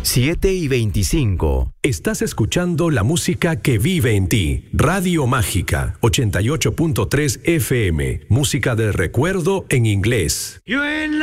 7:25. Estás escuchando la música que vive en ti. Radio Mágica, 88.3 FM. Música del recuerdo en inglés.